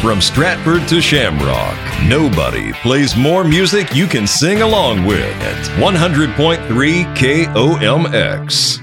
From Stratford to Shamrock, nobody plays more music you can sing along with at 100.3 KOMX.